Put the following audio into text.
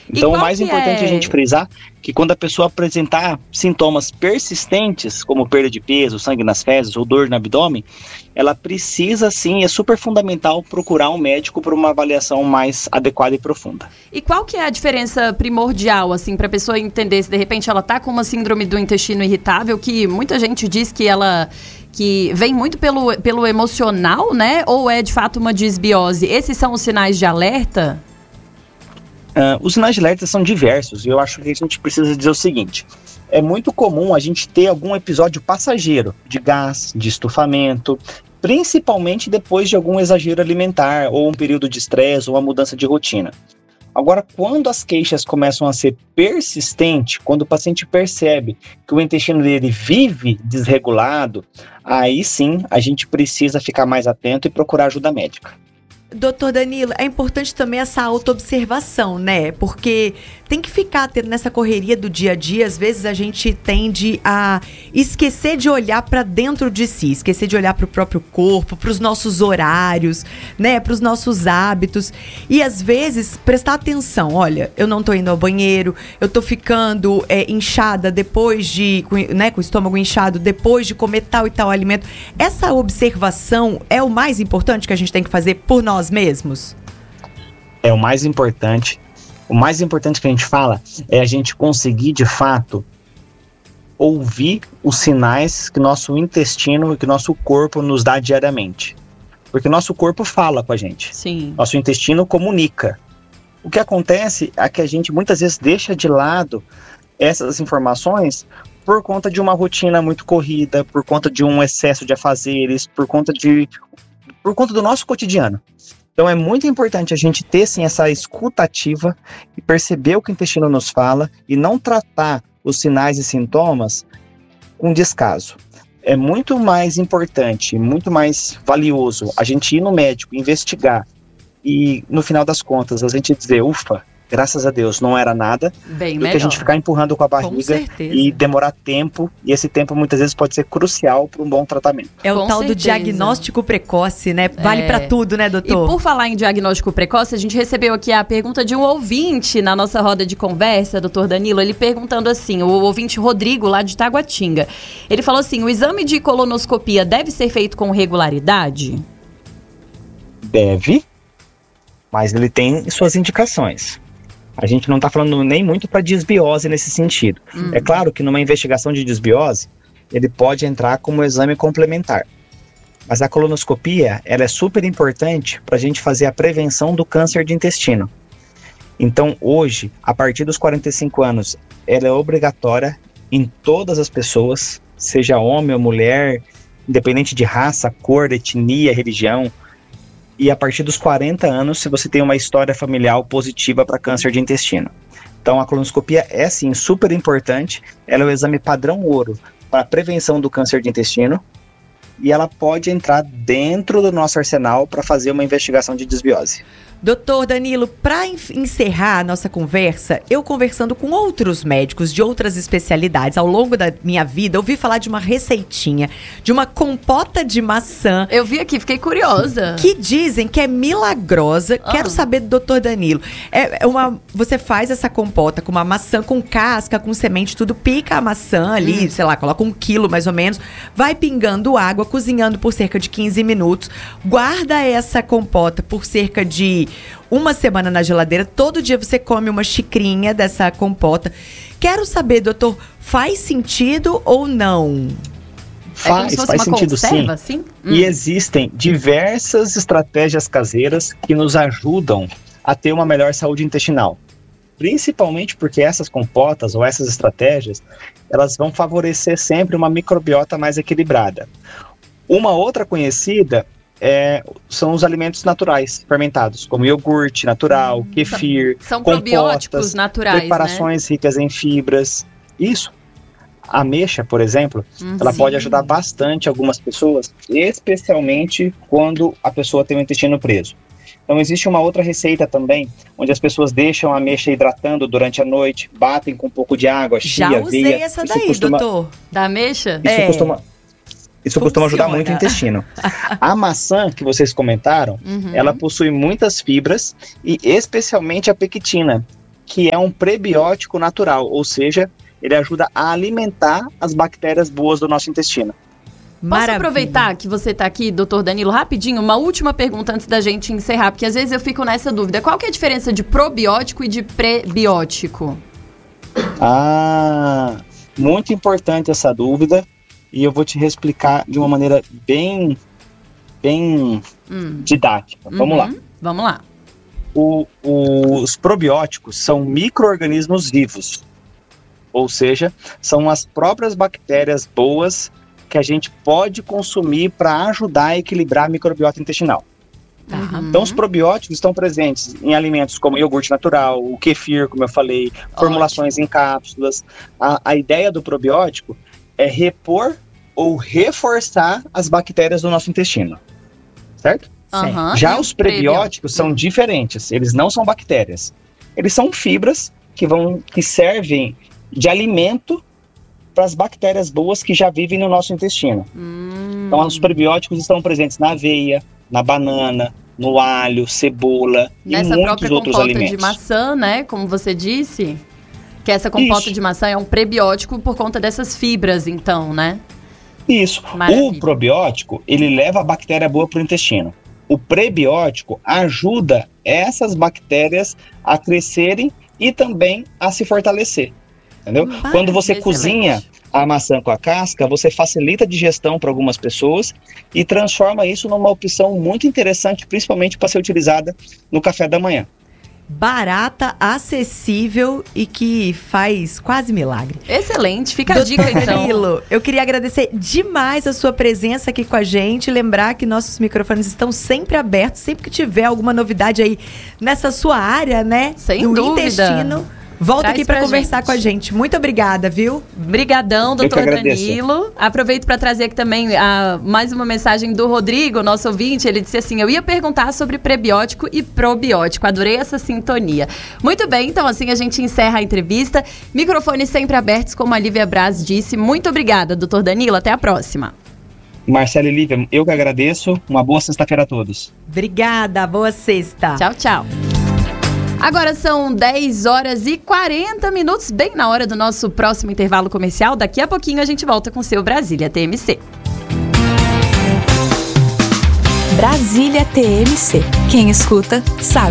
Então, o mais importante é a gente frisar que quando a pessoa apresentar sintomas persistentes, como perda de peso, sangue nas fezes ou dor no abdômen, ela precisa sim, é super fundamental procurar um médico para uma avaliação mais adequada e profunda. E qual que é a diferença primordial, assim, para a pessoa entender se de repente ela tá com uma síndrome do intestino irritável, que muita gente diz que vem muito pelo emocional, né? Ou é de fato uma disbiose? Esses são os sinais de alerta? Os sinais de alerta são diversos e eu acho que a gente precisa dizer o seguinte: é muito comum a gente ter algum episódio passageiro de gás, de estufamento, principalmente depois de algum exagero alimentar ou um período de estresse ou uma mudança de rotina. Agora, quando as queixas começam a ser persistentes, quando o paciente percebe que o intestino dele vive desregulado, aí sim a gente precisa ficar mais atento e procurar ajuda médica. Doutor Danilo, é importante também essa autoobservação, né? Porque tem que ficar tendo nessa correria do dia a dia. Às vezes a gente tende a esquecer de olhar para dentro de si, esquecer de olhar para o próprio corpo, para os nossos horários, né? Para os nossos hábitos. E às vezes prestar atenção. Olha, eu não tô indo ao banheiro, eu tô ficando inchada depois de, né, com o estômago inchado depois de comer tal e tal alimento. Essa observação é o mais importante que a gente tem que fazer por nós mesmos? É o mais importante. O mais importante que a gente fala é a gente conseguir, de fato, ouvir os sinais que nosso intestino e que nosso corpo nos dá diariamente. Porque nosso corpo fala com a gente. Sim. Nosso intestino comunica. O que acontece é que a gente muitas vezes deixa de lado essas informações por conta de uma rotina muito corrida, por conta de um excesso de afazeres, por conta do nosso cotidiano. Então é muito importante a gente ter sim essa escuta ativa e perceber o que o intestino nos fala e não tratar os sinais e sintomas com descaso. É muito mais importante, muito mais valioso a gente ir no médico, investigar e no final das contas a gente dizer, ufa, graças a Deus, não era nada, bem do melhor. que a gente ficar empurrando com a barriga e demorar tempo, e esse tempo muitas vezes pode ser crucial para um bom tratamento. É o tal do diagnóstico precoce, né? Vale para tudo, né, doutor? E por falar em diagnóstico precoce, a gente recebeu aqui a pergunta de um ouvinte na nossa roda de conversa, doutor Danilo, ele perguntando assim, o ouvinte Rodrigo, lá de Taguatinga. Ele falou assim, o exame de colonoscopia deve ser feito com regularidade? Deve, mas ele tem suas indicações. A gente não está falando nem muito para disbiose nesse sentido. É claro que numa investigação de disbiose, ele pode entrar como exame complementar. Mas a colonoscopia, ela é super importante para a gente fazer a prevenção do câncer de intestino. Então, hoje, a partir dos 45 anos, ela é obrigatória em todas as pessoas, seja homem ou mulher, independente de raça, cor, etnia, religião. E a partir dos 40 anos, se você tem uma história familiar positiva para câncer de intestino. Então a colonoscopia é sim super importante, ela é o exame padrão ouro para a prevenção do câncer de intestino e ela pode entrar dentro do nosso arsenal para fazer uma investigação de disbiose. Doutor Danilo, para encerrar a nossa conversa, eu conversando com outros médicos de outras especialidades ao longo da minha vida, ouvi falar de uma receitinha, de uma compota de maçã. Eu vi aqui, fiquei curiosa. Que dizem que é milagrosa. Quero saber do doutor Danilo. Você faz essa compota com uma maçã com casca, com semente, tudo, pica a maçã ali, sei lá, coloca 1 quilo mais ou menos, vai pingando água, cozinhando por cerca de 15 minutos, guarda essa compota por cerca de 1 semana na geladeira, todo dia você come uma xicrinha dessa compota. Quero saber, doutor, faz sentido ou não? Faz sentido conserva, sim. E existem diversas estratégias caseiras que nos ajudam a ter uma melhor saúde intestinal. Principalmente porque essas compotas ou essas estratégias, elas vão favorecer sempre uma microbiota mais equilibrada. Uma outra conhecida são os alimentos naturais fermentados, como iogurte natural, kefir, são compotas, probióticos naturais, preparações ricas em fibras. Isso. A ameixa, por exemplo, ela pode ajudar bastante algumas pessoas, especialmente quando a pessoa tem o intestino preso. Então existe uma outra receita também, onde as pessoas deixam a ameixa hidratando durante a noite, batem com um pouco de água, chia, aveia. Já usei essa daí, doutor. Da ameixa? Isso costuma ajudar muito o intestino. A maçã, que vocês comentaram, ela possui muitas fibras e especialmente a pectina, que é um prebiótico natural, ou seja, ele ajuda a alimentar as bactérias boas do nosso intestino. Posso aproveitar que você está aqui, doutor Danilo, rapidinho, uma última pergunta antes da gente encerrar, porque às vezes eu fico nessa dúvida. Qual que é a diferença de probiótico e de prebiótico? Muito importante essa dúvida, e eu vou te explicar de uma maneira bem didática. Vamos lá. Vamos lá. Os probióticos são micro-organismos vivos, ou seja, são as próprias bactérias boas que a gente pode consumir para ajudar a equilibrar a microbiota intestinal. Então, os probióticos estão presentes em alimentos como iogurte natural, o kefir, como eu falei, formulações em cápsulas. A ideia do probiótico é repor ou reforçar as bactérias do nosso intestino, certo? Já os prebióticos são diferentes, eles não são bactérias. Eles são fibras que servem de alimento para as bactérias boas que já vivem no nosso intestino. Então, os prebióticos estão presentes na aveia, na banana, no alho, cebola e muitos outros alimentos. Nessa própria compota de maçã, né, como você disse, que essa compota de maçã é um prebiótico por conta dessas fibras, então, né? Isso. Maravilha. O probiótico, ele leva a bactéria boa para o intestino. O prebiótico ajuda essas bactérias a crescerem e também a se fortalecer. Entendeu? Quando você cozinha a maçã com a casca, você facilita a digestão para algumas pessoas e transforma isso numa opção muito interessante, principalmente para ser utilizada no café da manhã. Barata, acessível e que faz quase milagre. Excelente, fica a dica então. Danilo, eu queria agradecer demais a sua presença aqui com a gente, lembrar que nossos microfones estão sempre abertos, sempre que tiver alguma novidade aí nessa sua área, né? Sem dúvida. Intestino. Volta aqui para conversar com a gente. Muito obrigada, viu? Brigadão, doutor Danilo. Aproveito para trazer aqui também mais uma mensagem do Rodrigo, nosso ouvinte. Ele disse assim, eu ia perguntar sobre prebiótico e probiótico. Adorei essa sintonia. Muito bem, então assim a gente encerra a entrevista. Microfones sempre abertos, como a Lívia Braz disse. Muito obrigada, doutor Danilo. Até a próxima. Marcelo e Lívia, eu que agradeço. Uma boa sexta-feira a todos. Obrigada, boa sexta. Tchau, tchau. Agora são 10 horas e 40 minutos, bem na hora do nosso próximo intervalo comercial. Daqui a pouquinho a gente volta com o seu Brasília TMC. Brasília TMC. Quem escuta, sabe.